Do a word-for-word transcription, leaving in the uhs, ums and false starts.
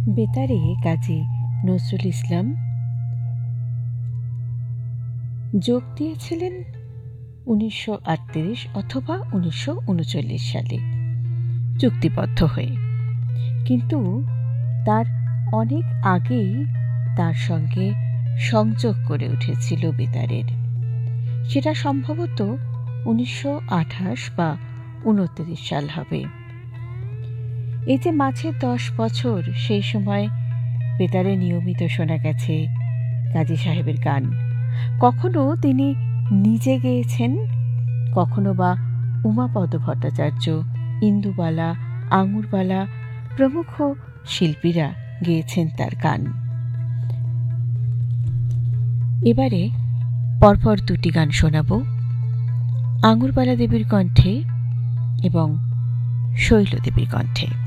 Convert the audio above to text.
বেতারে কাজী নজরুল ইসলাম যোগ দিয়েছিলেন উনিশশো আটত্রিশ অথবা উনিশশো উনচল্লিশ সালে চুক্তিবদ্ধ হয়ে, কিন্তু তার অনেক আগেই তার সঙ্গে সংযোগ করে উঠেছিল বেতারের। সেটা সম্ভবত উনিশশো আঠাশ বা উনত্রিশ সাল হবে। এই যে মাঝে দশ বছর, সেই সময় বেতারে নিয়মিত শোনা গেছে কাজী সাহেবের গান। কখনো তিনি নিজে গেয়েছেন, কখনো বা উমাপদ ভট্টাচার্য, ইন্দুবালা, আঙুরবালা প্রমুখ শিল্পীরা গেয়েছেন তার গান। এবারে পরপর দুটি গান শোনাব, আঙুরবালা দেবীর কণ্ঠে এবং শৈলদেবীর কণ্ঠে।